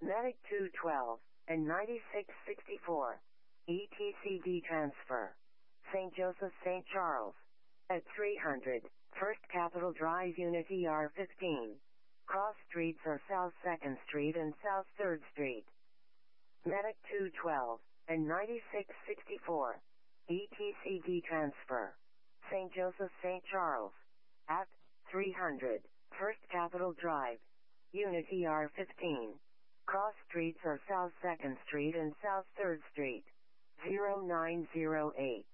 Medic 212 and 9664. ETCD transfer. St. Joseph St. Charles. At 300, First Capitol Drive Unit ER15. Cross streets are South 2nd Street and South 3rd Street. Medic 212 and 9664. ETCD transfer. St. Joseph St. Charles. At 300, First Capitol Drive. Unit ER15. Cross streets are South 2nd Street and South 3rd Street. 0908.